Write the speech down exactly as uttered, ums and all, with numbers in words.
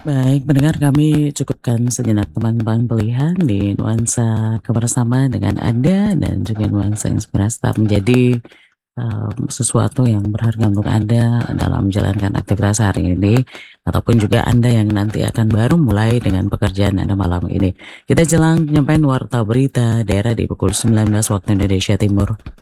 Baik, pendengar kami cukupkan sejenak teman-teman pilihan di nuansa kebersamaan dengan Anda dan juga nuansa inspirasi tetap menjadi, mmm, sesuatu yang berharga untuk Anda dalam menjalankan aktivitas hari ini, ataupun juga Anda yang nanti akan baru mulai dengan pekerjaan Anda malam ini. Kita jelang penyampaian warta berita daerah di pukul sembilan belas waktu Indonesia Timur.